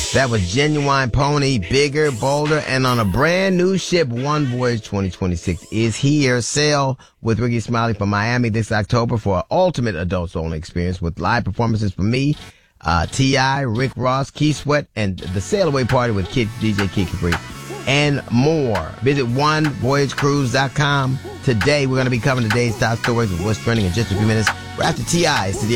That was Genuine Pony, bigger, bolder, and on a brand new ship. One Voyage 2026 is here. Sail with Ricky Smiley from Miami this October for an ultimate adults-only experience with live performances from me, T.I., Rick Ross, Key Sweat, and the Sail Away Party with DJ Kid Capri, and more. Visit onevoyagecruise.com today. We're going to be covering today's top stories with what's trending in just a few minutes. We're after T.I.'s to the